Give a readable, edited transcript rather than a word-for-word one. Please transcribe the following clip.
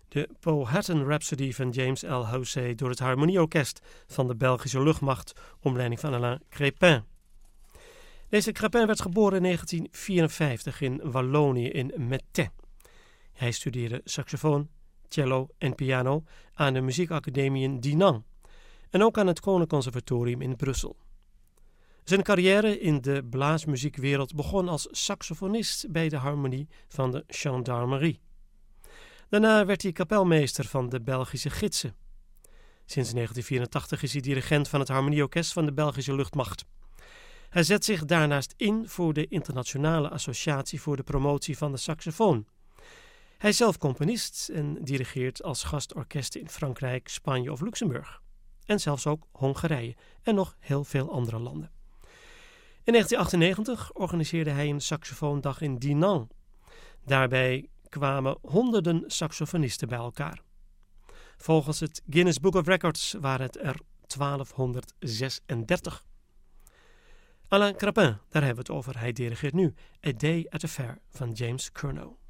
De Powhatan Rhapsody van James L. Houssaye door het Harmonieorkest van de Belgische luchtmacht onder leiding van Alain Crépin. Deze Crépin werd geboren in 1954 in Wallonië in Metten. Hij studeerde saxofoon, cello en piano aan de muziekacademie in Dinant en ook aan het Koninklijk Conservatorium in Brussel. Zijn carrière in de blaasmuziekwereld begon als saxofonist bij de harmonie van de Gendarmerie. Daarna werd hij kapelmeester van de Belgische Gidsen. Sinds 1984 is hij dirigent van het Harmonieorkest van de Belgische luchtmacht. Hij zet zich daarnaast in voor de Internationale Associatie voor de Promotie van de Saxofoon. Hij is zelf componist en dirigeert als gastorkesten in Frankrijk, Spanje of Luxemburg. En zelfs ook Hongarije en nog heel veel andere landen. In 1998 organiseerde hij een saxofoondag in Dinant. Daarbij kwamen honderden saxofonisten bij elkaar. Volgens het Guinness Book of Records waren het er 1236. Alain Crépin, daar hebben we het over. Hij dirigeert nu A Day at the Fair van James Curnow.